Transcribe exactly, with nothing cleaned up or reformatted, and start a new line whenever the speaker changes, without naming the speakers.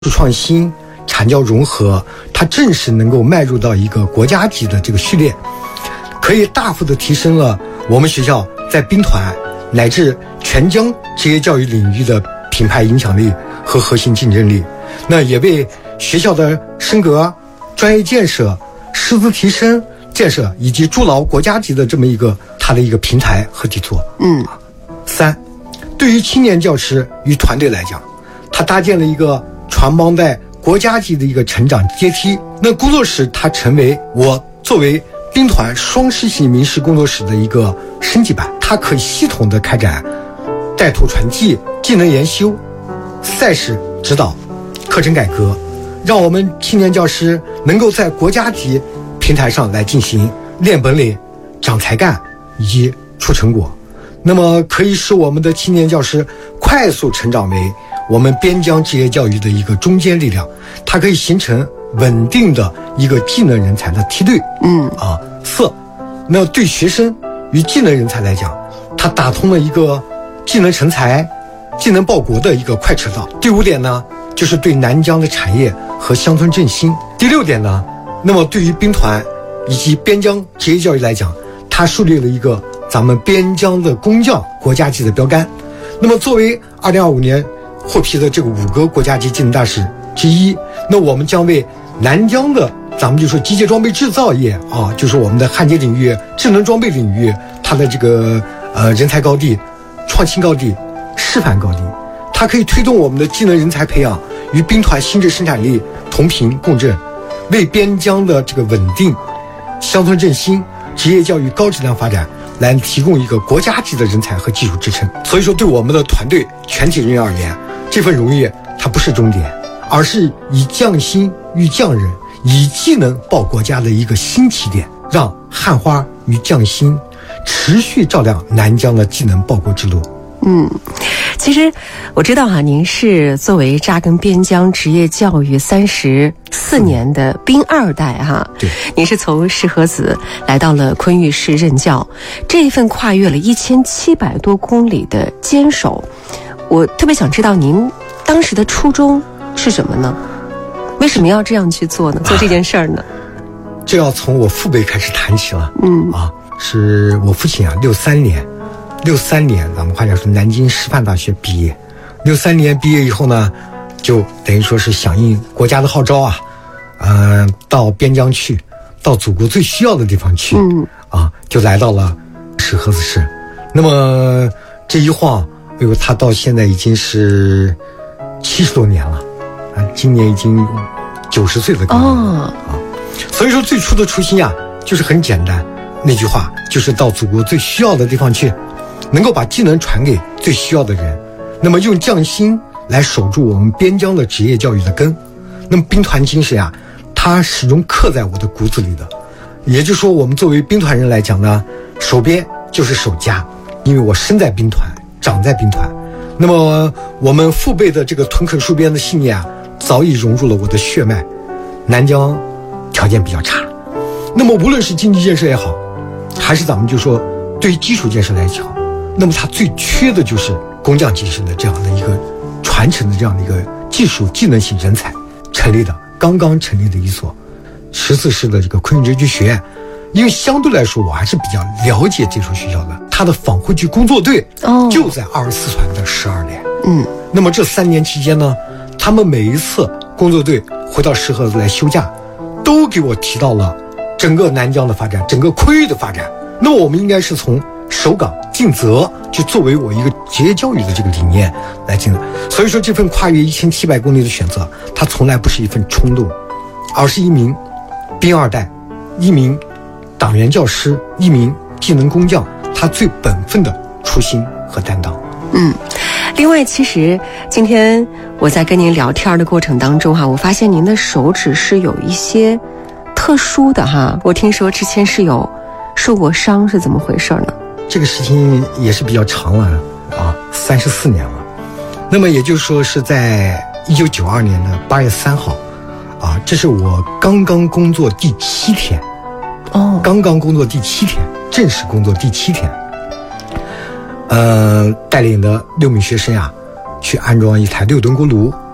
技术创新、产教融合，它正式能够迈入到一个国家级的这个序列，可以大幅的提升了我们学校在兵团乃至全疆职业教育领域的品牌影响力和核心竞争力。那也为学校的升格、专业建设、师资提升建设以及筑牢国家级的这么一个它的一个平台和基础。
嗯，
三，对于青年教师与团队来讲，它搭建了一个传帮带国家级的一个成长阶梯。那工作室它成为我作为兵团双师系名师工作室的一个升级版，它可以系统的开展带图传递、技能研修、赛事指导、课程改革，让我们青年教师能够在国家级平台上来进行练本领、长才干以及出成果。那么可以使我们的青年教师快速成长为我们边疆职业教育的一个中坚力量，它可以形成稳定的一个技能人才的梯队。
嗯
啊，四，那对学生与技能人才来讲，它打通了一个技能成才、技能报国的一个快车道。第五点呢，就是对南疆的产业和乡村振兴。第六点呢，那么对于兵团以及边疆职业教育来讲，它树立了一个咱们边疆的工匠国家级的标杆。那么作为二零二五年获批的这个五个国家级技能大使之一，那我们将为南疆的咱们就说机械装备制造业啊，就是我们的焊接领域、智能装备领域，它的这个呃人才高地、创新高地、示范高地，它可以推动我们的技能人才培养与兵团新质生产力同频共振，为边疆的这个稳定、乡村振兴、职业教育高质量发展来提供一个国家级的人才和技术支撑。所以说，对我们的团队全体人员而言，这份荣誉它不是终点，而是以匠心育匠人，以技能报国家的一个新起点，让汉花与匠心持续照亮南疆的技能报国之路。
嗯，其实我知道哈、啊，您是作为扎根边疆职业教育三十四年的兵二代哈、啊，
对，
您是从石河子来到了昆玉市任教，这一份跨越了一千七百多公里的坚守，我特别想知道您当时的初衷是什么呢？为什么要这样去做呢？做这件事儿呢？啊、
这要从我父辈开始谈起了。
嗯
啊，是我父亲啊，六三年。六三年，咱们话讲是南京师范大学毕业。六三年毕业以后呢，就等于说是响应国家的号召啊，嗯、呃，到边疆去，到祖国最需要的地方去，
嗯，
啊，就来到了石河子市。那么这一晃，哎呦，他到现在已经是七十多年了，啊，今年已经九十岁的高龄了、哦、啊。所以说，最初的初心啊，就是很简单，那句话就是到祖国最需要的地方去。能够把技能传给最需要的人，那么用匠心来守住我们边疆的职业教育的根。那么兵团精神啊，它始终刻在我的骨子里的。也就是说，我们作为兵团人来讲呢，守边就是守家，因为我生在兵团，长在兵团。那么我们父辈的这个屯垦戍边的信念啊，早已融入了我的血脉。南疆条件比较差，那么无论是经济建设也好，还是咱们就说对于基础建设来讲，那么它最缺的就是工匠精神的这样的一个传承的这样的一个技术技能型人才。成立的刚刚成立的一所十四师的这个昆玉职军学院，因为相对来说我还是比较了解这所学校的，它的防护区工作队就在二十四团的十二连。
嗯，
那么这三年期间呢，他们每一次工作队回到石河子来休假，都给我提到了整个南疆的发展，整个昆玉的发展。那么我们应该是从守岗尽责，就作为我一个职业教育的这个理念来进的。所以说，这份跨越一千七百公里的选择，它从来不是一份冲动，而是一名兵二代，一名党员教师，一名技能工匠，他最本分的初心和担当。
嗯，另外，其实今天我在跟您聊天的过程当中哈，我发现您的手指是有一些特殊的哈。我听说之前是有受过伤，是怎么回事呢？
这个事情也是比较长了啊，三十四年了。那么也就是说是在一九九二年的八月三号，啊，这是我刚刚工作第七天，
哦，
刚刚工作第七天，正式工作第七天，呃，带领的六名学生啊，去安装一台六吨锅炉。